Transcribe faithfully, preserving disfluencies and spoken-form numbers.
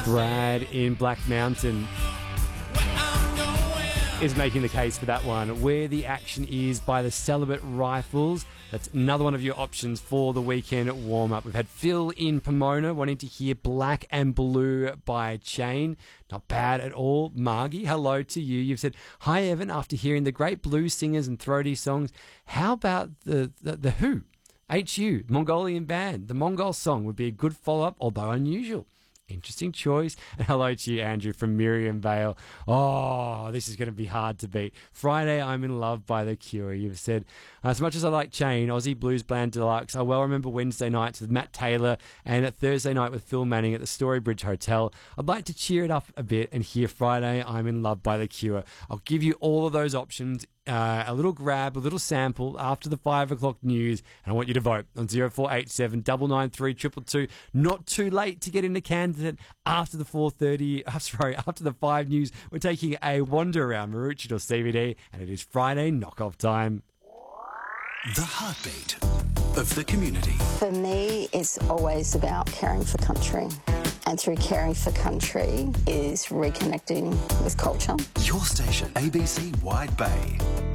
Brad in Black Mountain is making the case for that one. Where the Action Is by the Celibate Rifles. That's another one of your options for the weekend warm-up. We've had Phil in Pomona wanting to hear Black and Blue by Chain. Not bad at all. Margie, hello to you. You've said, hi, Evan, after hearing the great blues singers and throaty songs, how about the, the, the Who? H U, Mongolian band. The Mongol song would be a good follow-up, although unusual. Interesting choice. And hello to you, Andrew, from Miriam Vale. Oh, this is going to be hard to beat. Friday, I'm in Love by The Cure. You've said, as much as I like Chain, Aussie Blues Band Deluxe, I well remember Wednesday nights with Matt Taylor and at Thursday night with Phil Manning at the Storybridge Hotel. I'd like to cheer it up a bit and hear Friday, I'm in Love by The Cure. I'll give you all of those options. Uh, a little grab, a little sample after the five o'clock news, and I want you to vote on zero four eight seven nine nine three two two two. Not too late to get into candidate after the four thirty. Uh, sorry, after the five news. We're taking a wander around Maroochydore C B D, and it is Friday knockoff time. The heartbeat of the community. For me, it's always about caring for country. And through caring for country is reconnecting with culture. Your station, A B C Wide Bay.